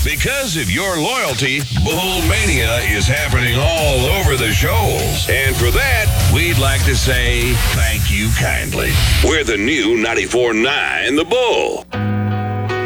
Because of your loyalty, Bull Mania is happening all over the shows. And for that, we'd like to say thank you kindly. We're the new 94.9 The Bull.